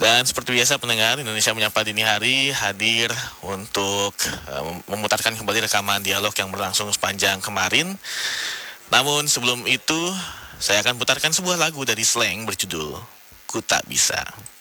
Dan seperti biasa pendengar Indonesia Menyapa Dini Hari hadir untuk memutarkan kembali rekaman dialog yang berlangsung sepanjang kemarin. Namun sebelum itu saya akan putarkan sebuah lagu dari Slank berjudul Ku Tak Bisa.